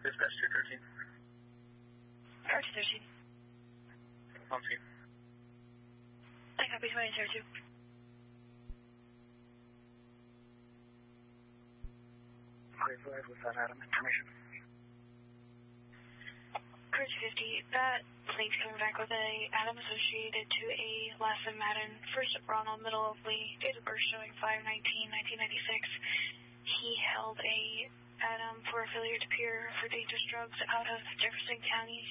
Dispatch 213. Car 213. On scene. I copy 2002. Clear 5 with that Adam information. Car 250, that plate's coming back with a Adam associated to a Lassen Madden, first Ronald, middle of Lee, date of birth showing 5/19/1996. He held a Adam for a failure to appear for dangerous drugs out of Jefferson County.